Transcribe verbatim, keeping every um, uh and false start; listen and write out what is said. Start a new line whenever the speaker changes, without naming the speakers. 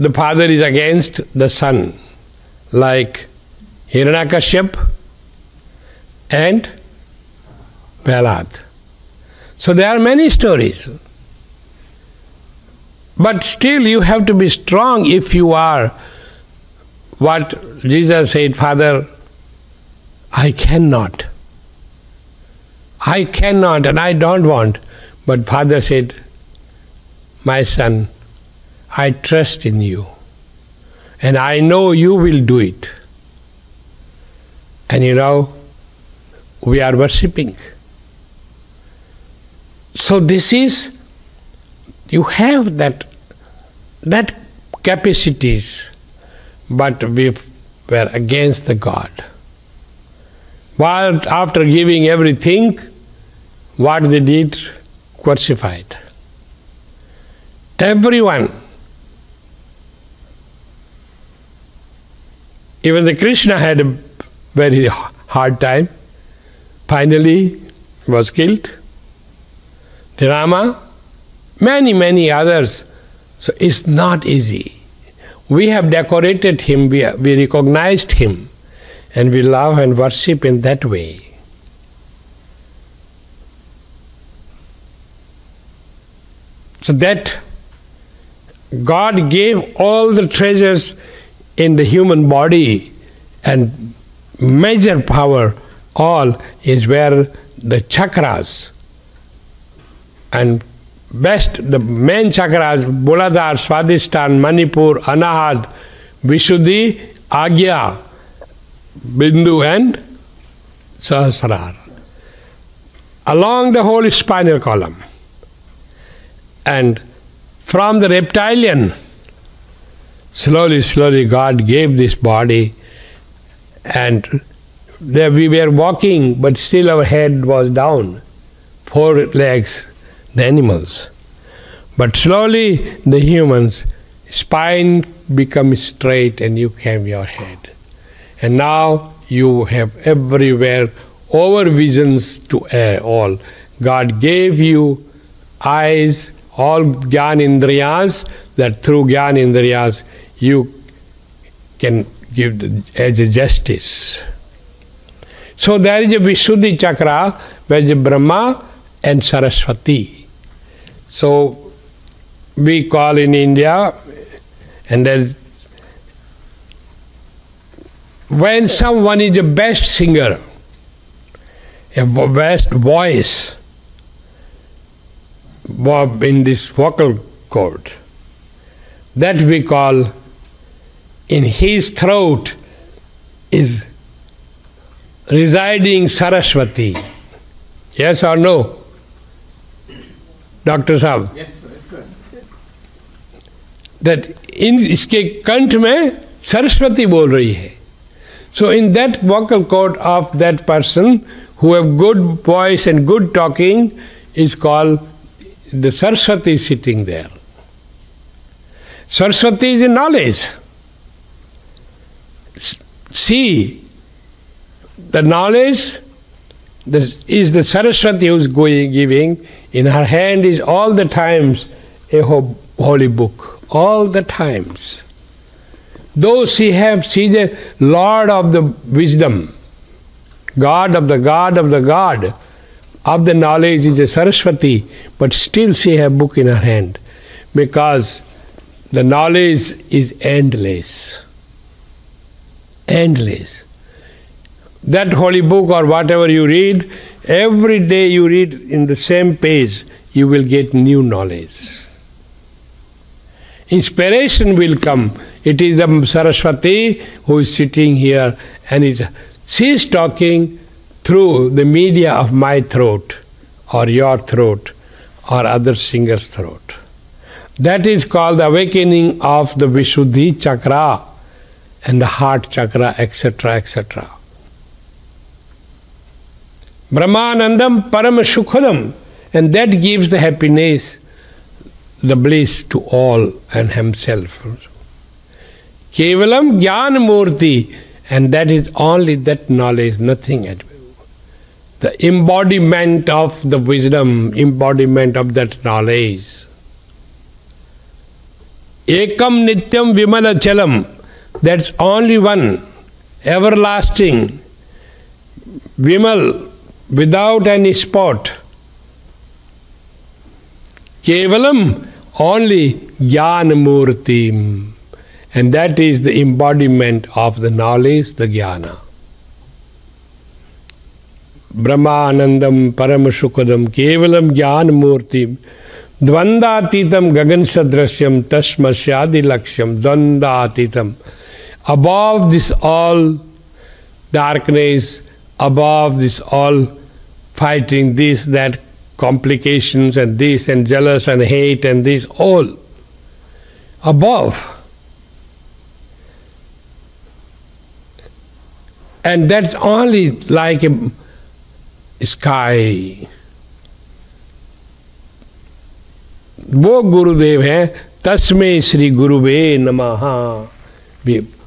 the father is against the son, like Hiranyakashipu and Prahlad. So there are many stories. But still you have to be strong if you are what Jesus said, Father, I cannot. I cannot and I don't want. But Father said, my son, I trust in you. And I know you will do it. And you know, we are worshipping. So this is, you have that, that capacities, but we were against the God. While after giving everything, what they did, crucified. Everyone, even the Krishna had a very hard time. Finally, was killed. The Rama, many, many others. So it's not easy. We have decorated him, we, we recognized him, and we love and worship in that way. So that God gave all the treasures in the human body, and major power, all is where the chakras, and best, the main chakras, Muladhara, Swadhisthana, Manipur, Anahata, Vishuddhi, Agya, Bindu and Sahasrara. Along the whole spinal column. And from the reptilian, slowly, slowly God gave this body, and there we were walking, but still our head was down, four legs, the animals. But slowly the humans, spine becomes straight and you came your head. And now you have everywhere over visions to all. God gave you eyes, all Gyanindriyas, that through Gyanindriyas you can give the, as a justice. So there is a Vishuddhi chakra, where is Brahma and Saraswati. So we call in India, and then when someone is the best singer, a best voice in this vocal cord, that we call, in his throat is residing Saraswati. Yes or no? Doctor साहब?
Yes, sir.
That in इसके कंठ में सरस्वती बोल रही है. So in that vocal cord of that person who have good voice and good talking is called the Saraswati sitting there. Saraswati is in knowledge. See, the knowledge is the Saraswati who is going giving. In her hand is all the times a holy book, all the times. Though she have, she is the Lord of the wisdom, God of the God of the God, of the knowledge is a Saraswati, but still she have book in her hand, because the knowledge is endless. Endless. That holy book or whatever you read, every day you read in the same page, you will get new knowledge. Inspiration will come. It is the Saraswati who is sitting here, and is, she is talking through the media of my throat, or your throat, or other singer's throat. That is called the awakening of the Vishuddhi chakra and the heart chakra, et cetera, et cetera. Brahmanandam param shukhadam, and that gives the happiness, the bliss to all and himself. Kevalam jnana murti, and that is only that knowledge, nothing else. The embodiment of the wisdom, embodiment of that knowledge. Ekam Nityam Vimalachalam. That's only one, everlasting, Vimal, without any spot. Kevalam, only Jnanamurti. And that is the embodiment of the knowledge, the jnana. Brahmanandam Paramasukadam Kevalam Jnanamurti. Dvandatitam Gagan Sadrasyam Tasmasyadi Lakshyam Dvandatitam. Above this all darkness, above this all fighting, this, that, complications and this and jealous and hate and this, all above. And that's only like a sky. वो गुरुदेव हैं, तस्मै श्री गुरुवे नमः।